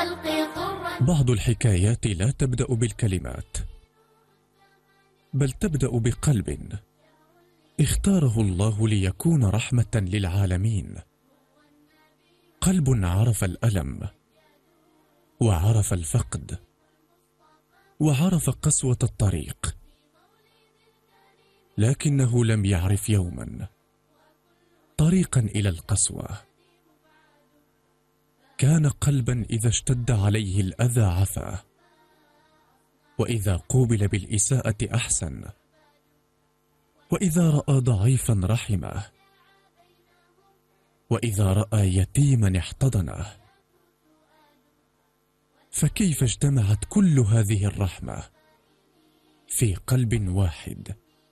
بعض الحكايات لا تبدأ بالكلمات، بل تبدأ بقلب اختاره الله ليكون رحمة للعالمين. قلب عرف الألم، وعرف الفقد، وعرف قسوة الطريق، لكنه لم يعرف يوما طريقا إلى القسوة. كان قلبا إذا اشتد عليه الأذى عفا، وإذا قوبل بالإساءة أحسن، وإذا رأى ضعيفا رحمه، وإذا رأى يتيما احتضنه. فكيف اجتمعت كل هذه الرحمة في قلب واحد؟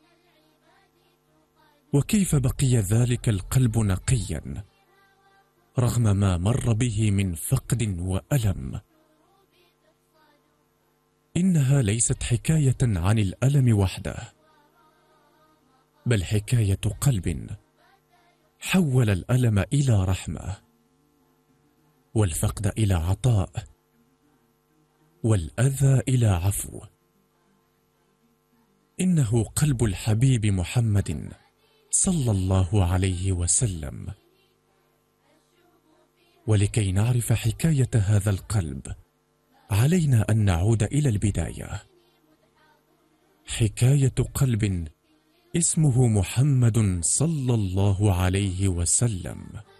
وكيف بقي ذلك القلب نقيا رغم ما مر به من فقد وألم؟ إنها ليست حكاية عن الألم وحده، بل حكاية قلب حول الألم إلى رحمة، والفقد إلى عطاء، والأذى إلى عفو. إنه قلب الحبيب محمد صلى الله عليه وسلم. ولكي نعرف حكاية هذا القلب علينا أن نعود إلى البداية. حكاية قلب اسمه محمد صلى الله عليه وسلم.